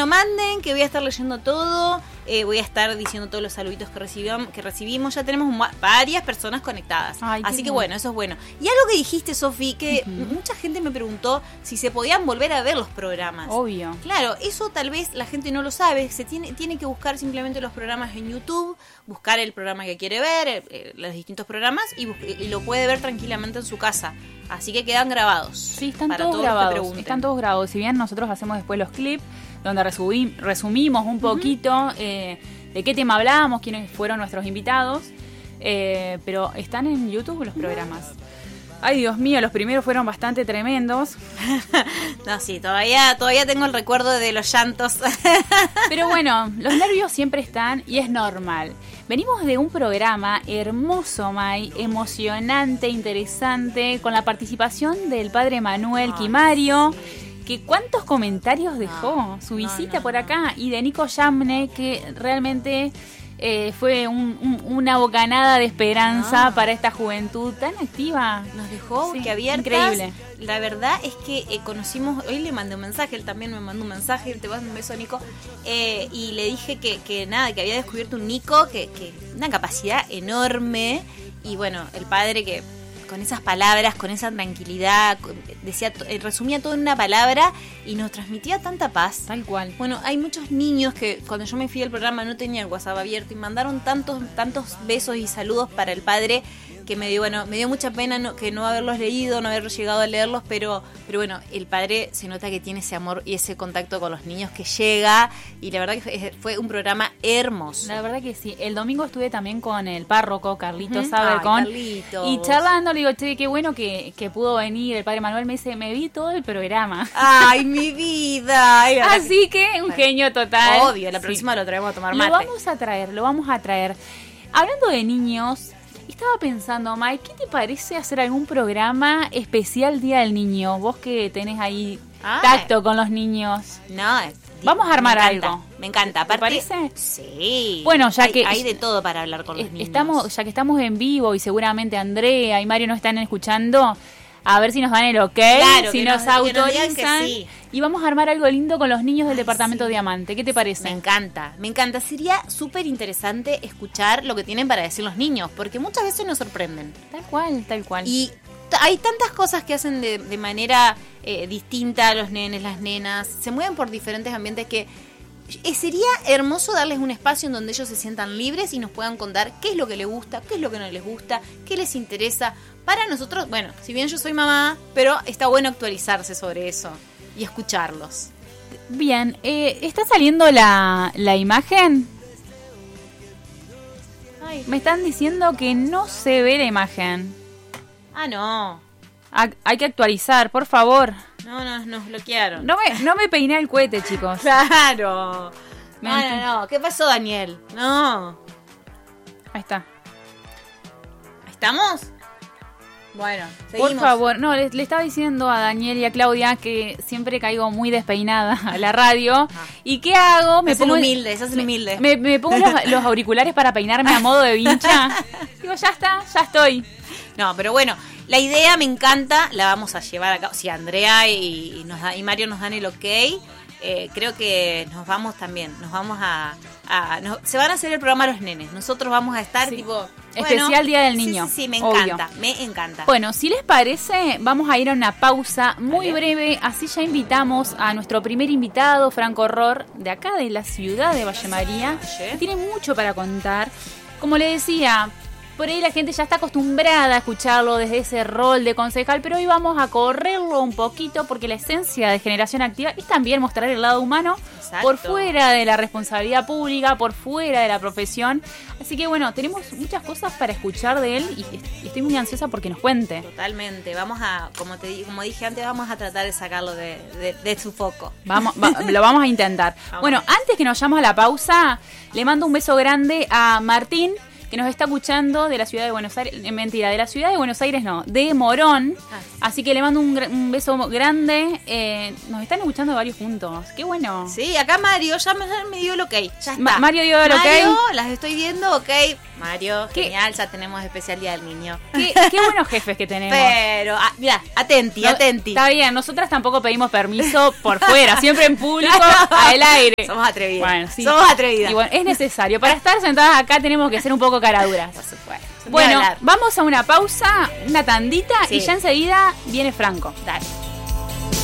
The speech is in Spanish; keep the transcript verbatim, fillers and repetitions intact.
bueno, manden, que voy a estar leyendo todo. Eh, voy a estar diciendo todos los saluditos que recibimos, que recibimos. Ya tenemos ma- varias personas conectadas. Ay, Así que lindo. bueno, eso es bueno. Y algo que dijiste, Sofi, que Uh-huh. mucha gente me preguntó si se podían volver a ver los programas. Obvio. Claro, eso tal vez la gente no lo sabe. Se tiene, tiene que buscar simplemente los programas en YouTube, buscar el programa que quiere ver, eh, eh, los distintos programas, y, bus- y lo puede ver tranquilamente en su casa. Así que quedan grabados. Sí, están para todos los que grabados. pregunten. Están todos grabados. Si bien nosotros hacemos después los clips, donde resumí- resumimos un poquito eh, de qué tema hablábamos, quiénes fueron nuestros invitados, eh, pero están en YouTube los programas. Ay, Dios mío, los primeros fueron bastante tremendos. No, sí, todavía, todavía tengo el recuerdo de los llantos. Pero bueno, los nervios siempre están y es normal. Venimos de un programa hermoso, May, emocionante, interesante, con la participación del padre Manuel Ay, Quimario, sí. que cuántos comentarios dejó, No, su no, visita no, por no. acá, y de Nico Yamne, que realmente eh, fue un- un- una bocanada de esperanza No. para esta juventud tan activa. Nos dejó Sí, que abiertas. increíble. La verdad es que eh, conocimos, hoy le mandé un mensaje, él también me mandó un mensaje, te vas un beso, Nico, eh, y le dije que, que nada, que había descubierto un Nico, que, que una capacidad enorme, y bueno, el padre que con esas palabras, con esa tranquilidad, con- decía, to- eh, resumía todo en una palabra y nos transmitía tanta paz. Tal cual. Bueno, hay muchos niños que cuando yo me fui al programa no tenían el WhatsApp abierto y mandaron tantos tantos besos y saludos para el padre que me dio, bueno, me dio mucha pena no, que no haberlos leído, no haber llegado a leerlos, pero pero bueno, el padre se nota que tiene ese amor y ese contacto con los niños que llega, y la verdad que fue, fue un programa hermoso. La verdad que sí. El domingo estuve también con el párroco Carlitos Ujú. Sabercon. Ay, Carlitos. Y charlando, le digo, che, qué bueno que, que pudo venir el padre Manuel. Me dice, me vi todo el programa. Ay, mi vida. Ay, ahora- Así que un genio total. Obvio, la Sí. próxima lo traemos a tomar Lo mate. vamos a traer, lo vamos a traer. Hablando de niños, estaba pensando, Mike, ¿qué te parece hacer algún programa especial Día del Niño? Vos que tenés ahí Ay. tacto con los niños. No, es- Vamos a armar me encanta, algo. Me encanta. ¿Te Aparte, parece? Sí. Bueno, ya hay, que- hay de todo para hablar con los Eh, niños. Estamos, ya que estamos en vivo y seguramente Andrea y Mario nos están escuchando, a ver si nos dan el ok, Claro, si que nos, nos- que nos digan autorizan. que sí. Y vamos a armar algo lindo con los niños del Ay, departamento sí. Diamante. ¿Qué te parece? Me encanta, me encanta. Sería súper interesante escuchar lo que tienen para decir los niños, porque muchas veces nos sorprenden. Tal cual, tal cual. Y t- hay tantas cosas que hacen de, de manera eh, distinta los nenes, las nenas, se mueven por diferentes ambientes que eh, sería hermoso darles un espacio en donde ellos se sientan libres y nos puedan contar qué es lo que les gusta, qué es lo que no les gusta, qué les interesa. Para nosotros, bueno, si bien yo soy mamá, pero está bueno actualizarse sobre eso y escucharlos. Bien, eh, ¿está saliendo la, la imagen? Ay. Me están diciendo que no se ve la imagen. Ah, no. Ha- hay que actualizar, por favor. No, no, nos bloquearon. No me, no me peiné el cohete, chicos. Claro. Me No, ent- no, no. ¿Qué pasó, Daniel? No. Ahí está. ¿Estamos? Bueno, seguimos. Por favor, no, le, le estaba diciendo a Daniel y a Claudia que siempre caigo muy despeinada a la radio. ¿Y qué hago? Me hacen pongo- humilde, se hacen humilde. Me, me pongo los, los auriculares para peinarme a modo de vincha. Digo, ya está, ya estoy. No, pero bueno, la idea me encanta, la vamos a llevar a cabo. Si Andrea y, y nos da- y Mario nos dan el ok, eh, creo que nos vamos también, nos vamos a... a- nos- se van a hacer el programa los nenes, nosotros vamos a estar Sí. tipo... Especial Día del sí, Niño, Sí, sí, me obvio. encanta, me encanta. Bueno, si les parece, vamos a ir a una pausa muy Vale. breve. Así ya invitamos a nuestro primer invitado, Franco Horror, de acá de la ciudad de Valle María, Valle. que tiene mucho para contar. Como le decía, por ahí la gente ya está acostumbrada a escucharlo desde ese rol de concejal, pero hoy vamos a correrlo un poquito porque la esencia de Generación Activa es también mostrar el lado humano Exacto. por fuera de la responsabilidad pública, por fuera de la profesión. Así que bueno, tenemos muchas cosas para escuchar de él y y estoy muy ansiosa porque nos cuente. Totalmente, vamos a, como te di- como dije antes, vamos a tratar de sacarlo de, de, de su foco. Vamos, va- lo vamos a intentar. Vamos. Bueno, antes que nos vayamos a la pausa, le mando un beso grande a Martín, que que nos está escuchando de la ciudad de Buenos Aires, eh, mentira, de la ciudad de Buenos Aires no, de Morón, ah, sí. Así que le mando un, un beso grande, eh, nos están escuchando varios juntos, qué bueno. Sí, acá Mario ya me, ya me dio el ok, ya está. Ma- Mario dio el Mario, ok. las estoy viendo, ok. Mario, ¿Qué? Genial, ya tenemos especialidad del niño. Qué, qué buenos jefes que tenemos. Pero, ah, mira, atenti, no, atenti. Está bien, nosotras tampoco pedimos permiso por fuera, siempre en público, al aire. Somos atrevidas. Bueno, sí. Somos atrevidas. Y bueno, es necesario. Para estar sentadas acá tenemos que ser un poco caraduras. Por supuesto. Bueno, vamos a una pausa, una tandita, sí. y ya enseguida viene Franco. Dale.